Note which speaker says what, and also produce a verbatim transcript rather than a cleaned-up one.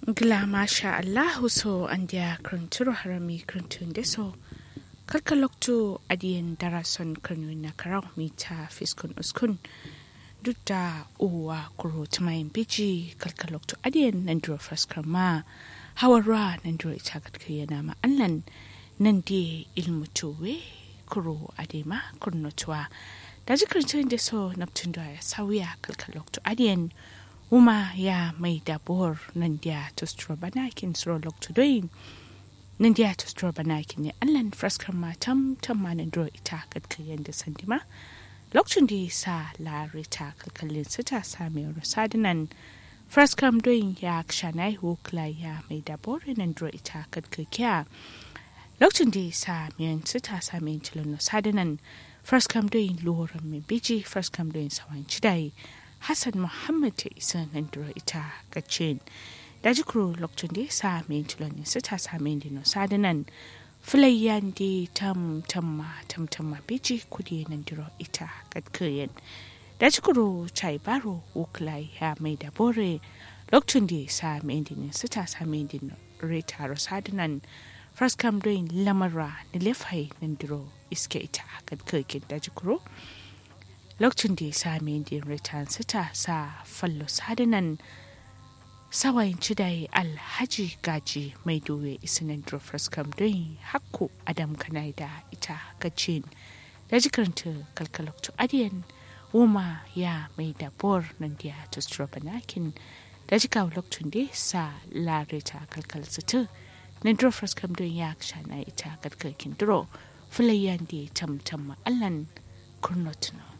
Speaker 1: Gla masha Allahu so andia kruntur harami kruntun deso kalkaloktu adien darason krununa karau mita fiskun uskun dutta uwa kuro tamayin biji kalkaloktu adien nandro fraskrama hawara nandro itagat kiyana ma anlan nandi ilmutuwe kuro adema kurnotuwa daji kruntun deso naptundwa ya sawiya kalkaloktu adien Uma ya mai dabor nandiya to strobanakin srolok today nandiya to strobanakin ne allan fraskar matam tammanan dro ita kadkiyan da sandima lokacin da sa larita kalkalin sita sami rusadinan fraskar doyin ya kshanai hukla ya mai dabor nan dro ita kadkiya lokacin da sa miyan sita sami tilon rusadinan fraskar doyin loran mai biji fraskar doyin sawan cidai Hassan Muhammad ta isa nan duro ita gacin da jikuru lokacin da ya sa mai tiloni su ta sami dino sadanan filayyan da tam tamma tam tamma biji kudi nan duro ita gacin da jikuru chai baro wukla ya mai da bore lokacin da ya sa mai dino su ta sami dino rita rosadanan fraskam doin lamara na lefai nan duro iske ita gacin da jikuru lokacin da ya sami din return sita sa fallo sadanan sawayin cidai alhaji gaji mai doye isinan drofers kam don hakku adam kanai da ita gacin da jikaranta kalkalokto adiyan wuma ya mai da bor nan da to strobanakin da jika lokacin da sa lareta kalkal sita na drofers kam don ya shana ita gadgakin dro fulayyan da tamtam allan kurnotuna